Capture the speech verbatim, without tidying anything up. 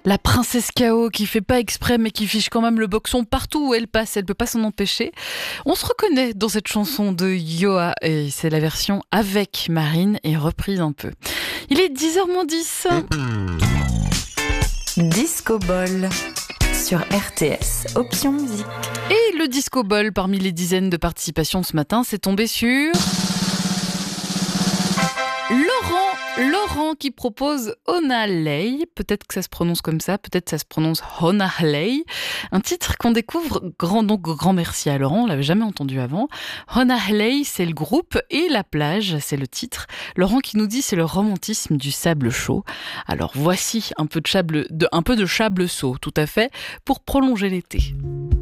La princesse K O qui fait pas exprès mais qui fiche quand même le boxon partout où elle passe, elle peut pas s'en empêcher. On se reconnaît dans cette chanson de Yoa et c'est la version avec Marine et reprise un peu. Il est dix heures moins dix. Disco Ball sur R T S, option musique. Et le Disco Ball, parmi les dizaines de participations ce matin, c'est tombé sur Laurent. Laurent qui propose Honalei, peut-être que ça se prononce comme ça, peut-être que ça se prononce Honalei, un titre qu'on découvre, grand, donc grand merci à Laurent, on l'avait jamais entendu avant. Honalei, c'est le groupe et La plage, c'est le titre. Laurent qui nous dit c'est le romantisme du sable chaud. Alors voici un peu de sable, de, un peu de sable chaud, tout à fait, pour prolonger l'été.